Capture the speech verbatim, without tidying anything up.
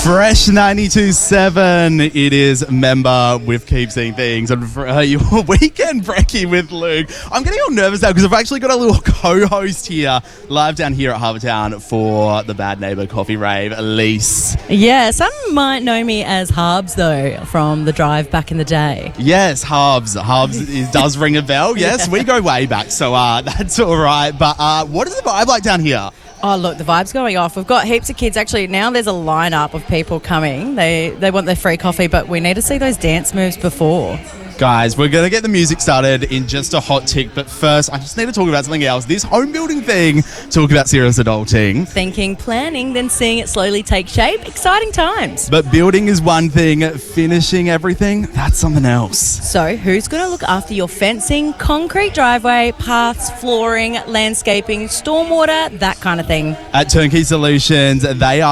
Fresh ninety-two point seven. It is Member with Keep Seeing Things on uh, your weekend brekkie with Luke. I'm getting all nervous now because I've actually got a little co-host here live down here at Harbour Town for the Bad Neighbour Coffee Rave, Elise. Yeah, some might know me as Harbs though from the drive back in the day. Yes, Harbs. Harbs is, does ring a bell. Yes, yeah. We go way back, so uh, that's all right. But uh, what is the vibe like down here? Oh, look, the vibe's going off. We've got heaps of kids. Actually, now there's a lineup of people coming. They they want their free coffee, but we need to see those dance moves before. Guys, we're going to get the music started in just a hot tick, but first, I just need to talk about something else. This home building thing, talk about serious adulting. Thinking, planning, then seeing it slowly take shape. Exciting times. But building is one thing, finishing everything, that's something else. So, who's going to look after your fencing, concrete driveway, paths, flooring, landscaping, stormwater, that kind of thing? At Turnkey Solutions, they are